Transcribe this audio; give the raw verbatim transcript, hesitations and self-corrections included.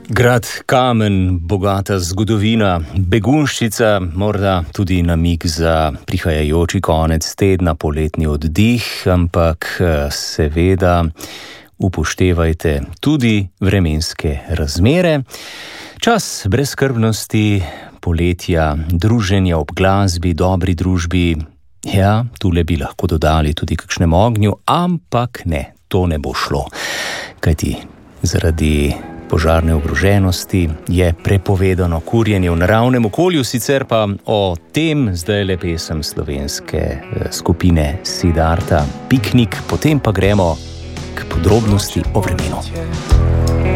Grad Kamen, bogata zgodovina, begunščica, morda tudi namig za prihajajoči konec tedna, poletni oddih, ampak seveda upoštevajte tudi vremenske razmere. Čas brezskrbnosti, poletja, druženja ob glasbi, dobri družbi, ja, tule bi lahko dodali tudi kakšnemu ognju, ampak ne, to ne bo šlo, kajti zaradi požarne ogroženosti je prepovedano kurjenje v naravnem okolju, sicer pa o tem zdaj le pesem slovenske skupine Siddharta Piknik, potem pa gremo k podrobnosti o vremenu.